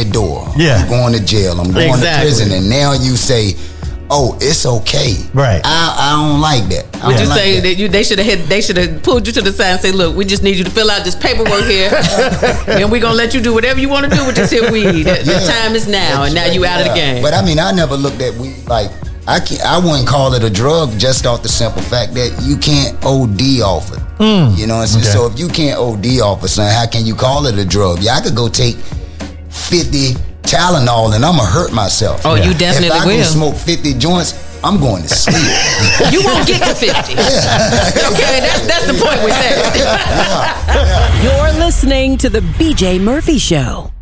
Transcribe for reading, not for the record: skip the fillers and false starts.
door. Yeah. I'm going to jail. I'm going to prison. And now you say, oh, it's okay. Right. I don't like that. Would you say that they should have pulled you to the side and say, look, we just need you to fill out this paperwork here, and we're gonna let you do whatever you want to do with this here weed. The time is now, and now you out of the game. But I mean, I never looked at weed like I wouldn't call it a drug just off the simple fact that you can't OD off it. You know what I'm saying? So if you can't OD off of something, how can you call it a drug? Yeah, I could go take 50 Tylenol and I'm gonna hurt myself. Oh, you definitely will. If I can smoke 50 joints, I'm going to sleep. You won't get to 50. Okay, that's the point with that. You're listening to the BJ Murphy Show.